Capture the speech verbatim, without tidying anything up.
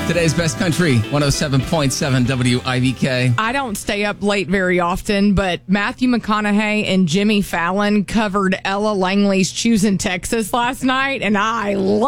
Today's Best Country, one oh seven point seven W I V K. I don't stay up late very often, but Matthew McConaughey and Jimmy Fallon covered Ella Langley's Choosing Texas last night, and I love